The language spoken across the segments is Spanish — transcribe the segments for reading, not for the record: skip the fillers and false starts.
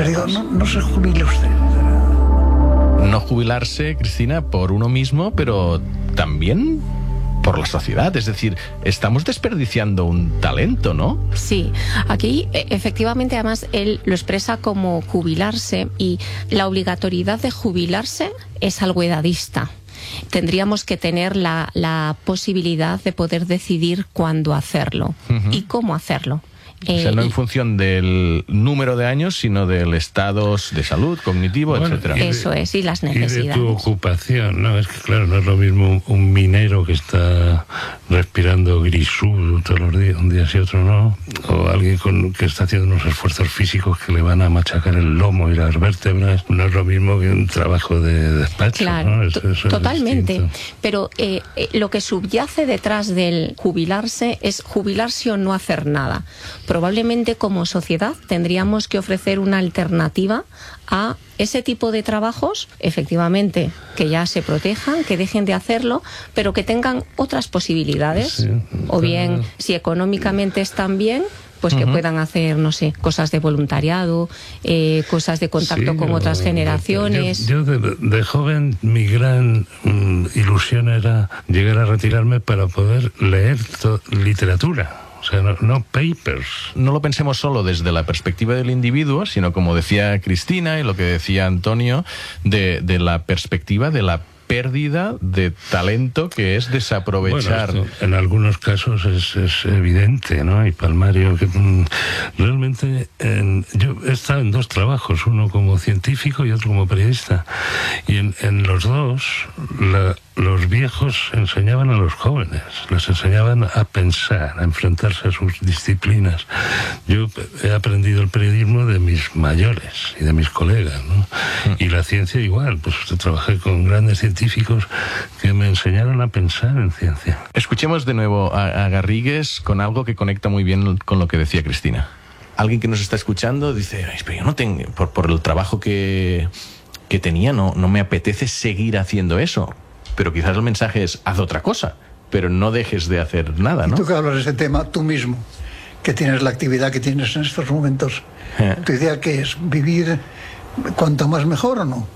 Pero digo, no se jubile usted. No jubilarse, Cristina, por uno mismo, pero también por la sociedad. Es decir, estamos desperdiciando un talento, ¿no? Sí, aquí efectivamente además él lo expresa como jubilarse, y la obligatoriedad de jubilarse es algo edadista. Tendríamos que tener la posibilidad de poder decidir cuándo hacerlo y cómo hacerlo. O sea, no en función del número de años, sino del estado de salud, cognitivo, etcétera. Eso es, y las necesidades. Y de tu ocupación, ¿no? Es que, claro, no es lo mismo un minero que está respirando grisú todos los días, un día sí, otro no, o alguien que está haciendo unos esfuerzos físicos que le van a machacar el lomo y las vértebras. No es lo mismo que un trabajo de despacho, claro, ¿no? Eso totalmente. Pero lo que subyace detrás del jubilarse es jubilarse o no hacer nada. Probablemente como sociedad tendríamos que ofrecer una alternativa a ese tipo de trabajos, efectivamente, que ya se protejan, que dejen de hacerlo, pero que tengan otras posibilidades. Sí, o bien, si económicamente están bien, pues que puedan hacer, no sé, cosas de voluntariado, cosas de contacto con otras generaciones. Yo de joven, mi gran ilusión era llegar a retirarme para poder leer literatura. O sea, no papers. No lo pensemos solo desde la perspectiva del individuo, sino, como decía Cristina y lo que decía Antonio, de la perspectiva de la pérdida de talento que es desaprovechar. Bueno, en algunos casos es evidente, ¿no? Y palmario, que realmente yo he estado en dos trabajos, uno como científico y otro como periodista, y en los dos los viejos enseñaban a los jóvenes, les enseñaban a pensar, a enfrentarse a sus disciplinas. Yo he aprendido el periodismo de mis mayores y de mis colegas, ¿no? Y la ciencia igual, pues trabajé con grandes científicos que me enseñaron a pensar en ciencia. Escuchemos de nuevo a Garrigues con algo que conecta muy bien con lo que decía Cristina. Alguien que nos está escuchando dice, pero yo no tengo, por el trabajo que tenía, no me apetece seguir haciendo eso. Pero quizás el mensaje es, haz otra cosa, pero no dejes de hacer nada, ¿no? Y tú que hablas de ese tema, tú mismo, que tienes la actividad que tienes en estos momentos, ¿tu idea qué es? ¿Vivir cuanto más mejor o no?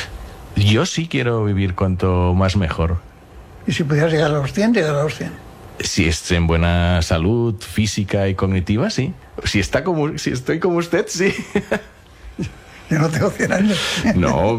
Yo sí quiero vivir cuanto más mejor. ¿Y si pudieras llegar a los 100, llegar a los 100? Si es en buena salud física y cognitiva, sí. Si estoy como usted, sí. Yo no tengo 100 años. No,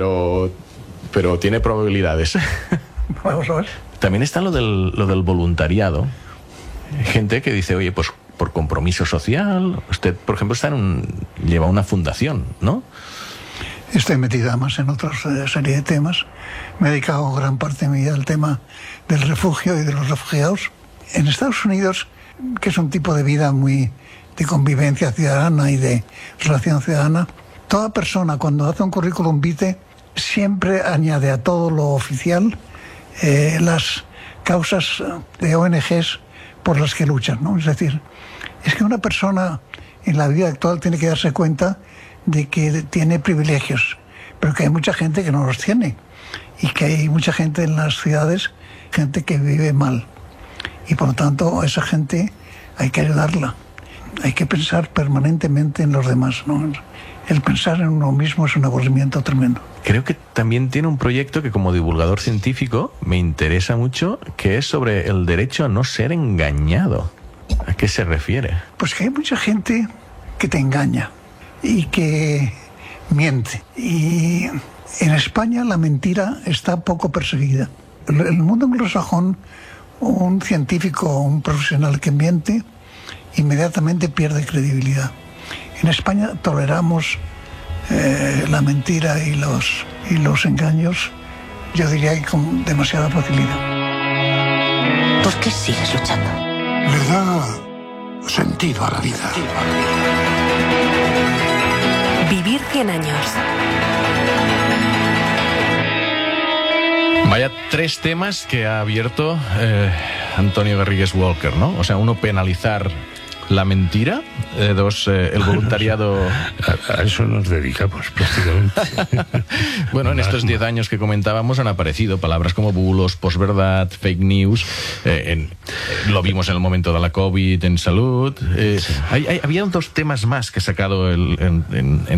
pero tiene probabilidades. Vamos a ver. También está lo del voluntariado. Gente que dice, oye, pues por compromiso social, usted, por ejemplo, lleva una fundación, ¿no? Estoy metido además en otra serie de temas. Me he dedicado gran parte de mi vida al tema del refugio y de los refugiados. En Estados Unidos, que es un tipo de vida muy de convivencia ciudadana y de relación ciudadana, toda persona cuando hace un currículum vitae siempre añade a todo lo oficial las causas de ONGs por las que luchan, ¿no? Es decir, es que una persona en la vida actual tiene que darse cuenta de que tiene privilegios, pero que hay mucha gente que no los tiene, y que hay mucha gente en las ciudades, gente que vive mal, y por lo tanto a esa gente hay que ayudarla. Hay que pensar permanentemente en los demás, ¿no? El pensar en uno mismo es un aburrimiento tremendo. Creo que también tiene un proyecto que, como divulgador científico, me interesa mucho, que es sobre el derecho a no ser engañado. ¿A qué se refiere? Pues que hay mucha gente que te engaña y que miente. Y en España la mentira está poco perseguida. En el mundo anglosajón, un científico o un profesional que miente inmediatamente pierde credibilidad. En España toleramos la mentira y los engaños, yo diría que con demasiada facilidad. ¿Por qué sigues luchando? Le da sentido a la vida. Vivir 100 años. Vaya 3 temas que ha abierto Antonio Garrigues Walker, ¿no? O sea, uno, penalizar la mentira, 2, el voluntariado. A eso nos dedicamos prácticamente. Bueno, en estos 10 años que comentábamos han aparecido palabras como bulos, posverdad, fake news. Lo vimos en el momento de la COVID, en salud. Sí. Había 2 temas más que he sacado en